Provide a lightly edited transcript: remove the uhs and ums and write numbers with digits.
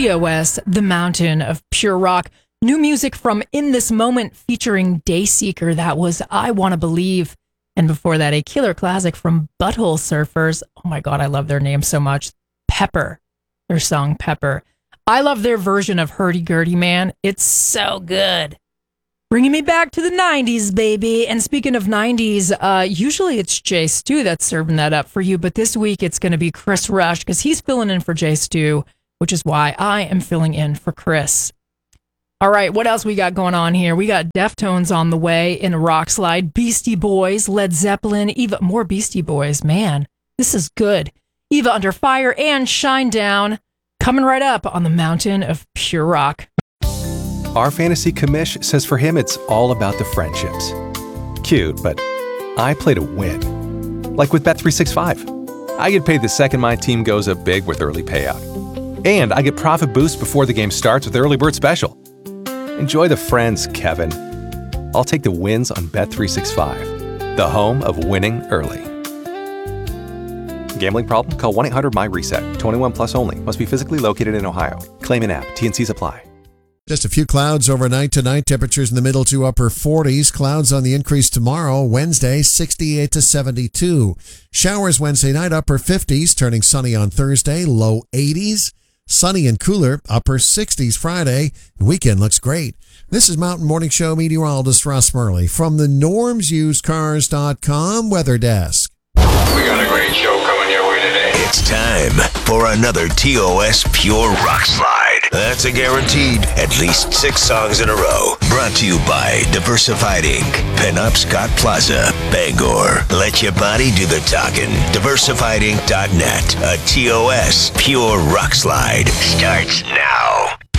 TOS, The Mountain of Pure Rock. New music from In This Moment featuring Dayseeker. That was I Wanna Believe. And before that, a killer classic from Butthole Surfers. Oh my God, I love their name so much. Pepper. Their song Pepper. I love their version of Hurdy Gurdy Man. It's so good. Bringing me back to the 90s, baby. And speaking of 90s, usually it's Jay Stu that's serving that up for you. But this week it's going to be Chris Rush because he's filling in for Jay Stu, which is why I am filling in for Chris. All right, what else we got going on here? We got Deftones on the way in a rock slide, Beastie Boys, Led Zeppelin, Eva, more Beastie Boys. Man, this is good. Eva Under Fire and Shinedown coming right up on the Mountain of Pure Rock. Our fantasy commish says for him it's all about the friendships. Cute, but I play to win. Like with Bet365. I get paid the second my team goes up big with early payout. And I get profit boost before the game starts with Early Bird Special. Enjoy the friends, Kevin. I'll take the wins on Bet365, the home of winning early. Gambling problem? Call 1-800-MY-RESET. 21 plus only. Must be physically located in Ohio. Claim in app. T&Cs apply. Just a few clouds overnight tonight. Temperatures in the middle to upper 40s. Clouds on the increase tomorrow. Wednesday, 68 to 72. Showers Wednesday night, upper 50s. Turning sunny on Thursday, low 80s. Sunny and cooler, upper 60s Friday. The weekend looks great. This is Mountain Morning Show meteorologist Russ Murley from the normsusedcars.com weather desk. We got a great show coming your way today. It's time for another TOS Pure Rock Slide. That's a guaranteed at least 6 songs in a row. Brought to you by Diversified Inc., Pinup Scott Plaza, Bangor. Let your body do the talking. DiversifiedInc.net. A TOS Pure Rock Slide starts now.